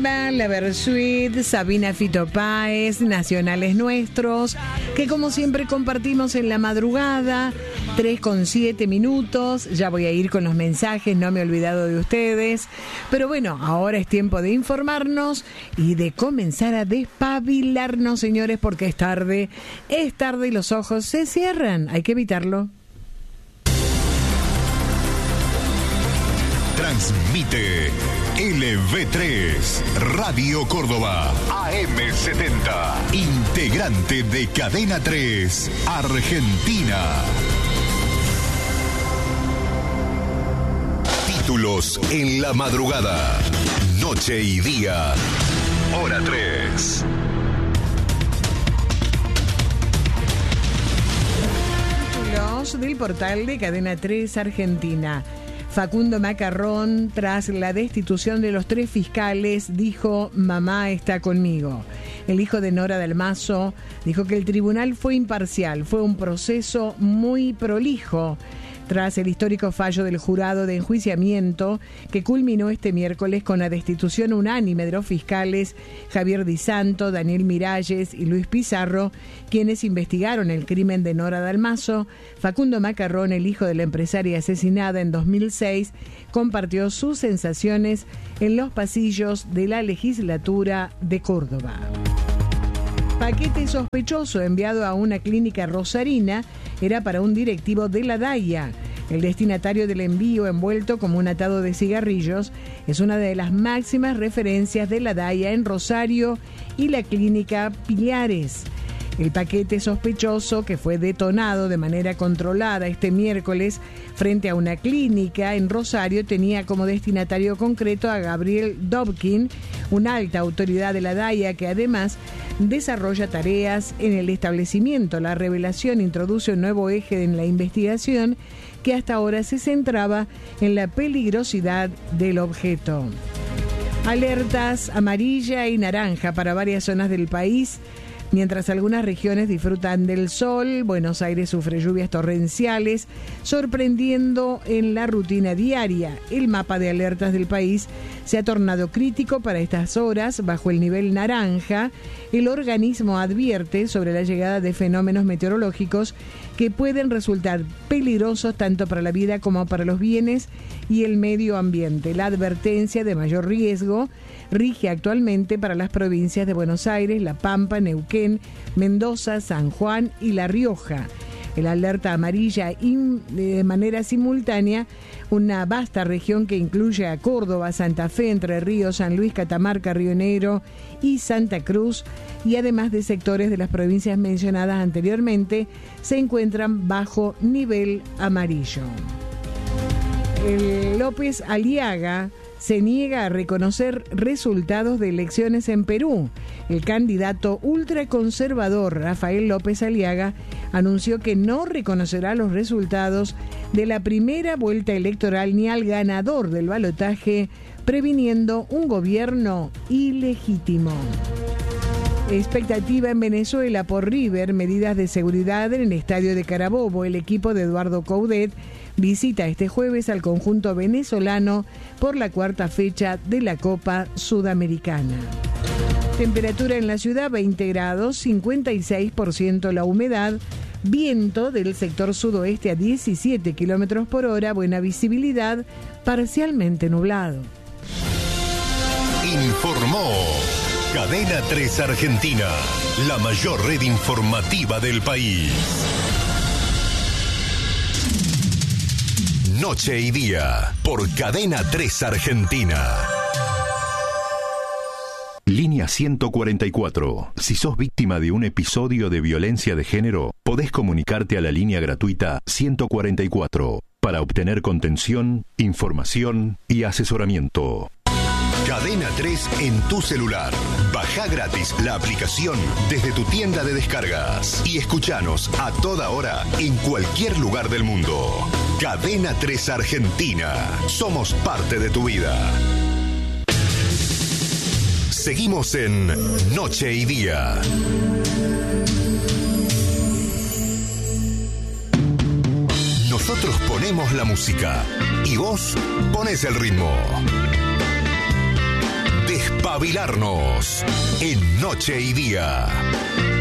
Alba, La Versuit, Sabina Fito Páez, Nacionales Nuestros, que como siempre compartimos en la madrugada, 3:07. Ya voy a ir con los mensajes, no me he olvidado de ustedes. Pero bueno, ahora es tiempo de informarnos y de comenzar a despabilarnos, señores, porque es tarde y los ojos se cierran. Hay que evitarlo. Transmite LV3, Radio Córdoba, AM70, integrante de Cadena 3, Argentina. Títulos en la madrugada, noche y día, hora 3. Títulos del portal de Cadena 3, Argentina. Facundo Macarrón, tras la destitución de los 3 fiscales, dijo: mamá está conmigo. El hijo de Nora Dalmazo dijo que el tribunal fue imparcial, fue un proceso muy prolijo. Tras el histórico fallo del jurado de enjuiciamiento que culminó este miércoles con la destitución unánime de los fiscales Javier Di Santo, Daniel Miralles y Luis Pizarro, quienes investigaron el crimen de Nora Dalmazo, Facundo Macarrón, el hijo de la empresaria asesinada en 2006, compartió sus sensaciones en los pasillos de la legislatura de Córdoba. Paquete sospechoso enviado a una clínica rosarina era para un directivo de la DAIA. El destinatario del envío, envuelto como un atado de cigarrillos, es una de las máximas referencias de la DAIA en Rosario y la clínica Pilares. El paquete sospechoso, que fue detonado de manera controlada este miércoles frente a una clínica en Rosario, tenía como destinatario concreto a Gabriel Dobkin, una alta autoridad de la DAIA que además desarrolla tareas en el establecimiento. La revelación introduce un nuevo eje en la investigación que hasta ahora se centraba en la peligrosidad del objeto. Alertas amarilla y naranja para varias zonas del país. Mientras algunas regiones disfrutan del sol, Buenos Aires sufre lluvias torrenciales, sorprendiendo en la rutina diaria. El mapa de alertas del país se ha tornado crítico para estas horas. Bajo el nivel naranja, el organismo advierte sobre la llegada de fenómenos meteorológicos que pueden resultar peligrosos tanto para la vida como para los bienes y el medio ambiente. La advertencia de mayor riesgo rige actualmente para las provincias de Buenos Aires, La Pampa, Neuquén, Mendoza, San Juan y La Rioja. El alerta amarilla de manera simultánea una vasta región que incluye a Córdoba, Santa Fe, Entre Ríos, San Luis, Catamarca, Río Negro y Santa Cruz, y además de sectores de las provincias mencionadas anteriormente, se encuentran bajo nivel amarillo. El López Aliaga se niega a reconocer resultados de elecciones en Perú. El candidato ultraconservador Rafael López Aliaga anunció que no reconocerá los resultados de la primera vuelta electoral ni al ganador del balotaje, previniendo un gobierno ilegítimo. Expectativa en Venezuela por River, medidas de seguridad en el estadio de Carabobo. El equipo de Eduardo Coudet visita este jueves al conjunto venezolano por la 4ª fecha de la Copa Sudamericana. Temperatura en la ciudad 20 grados, 56% la humedad, viento del sector sudoeste a 17 kilómetros por hora, buena visibilidad, parcialmente nublado. Informó Cadena 3 Argentina, la mayor red informativa del país. Noche y día, por Cadena 3 Argentina. Línea 144. Si sos víctima de un episodio de violencia de género, podés comunicarte a la línea gratuita 144 para obtener contención, información y asesoramiento. Cadena 3 en tu celular. Baja gratis la aplicación desde tu tienda de descargas y escuchanos a toda hora en cualquier lugar del mundo. Cadena 3 Argentina. Somos parte de tu vida. Seguimos en Noche y Día. Nosotros ponemos la música y vos pones el ritmo. Espabilarnos en Noche y Día.